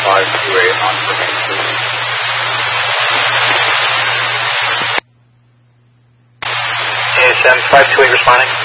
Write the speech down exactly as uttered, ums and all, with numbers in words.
five two eight on for main, please. A S M five two eight responding.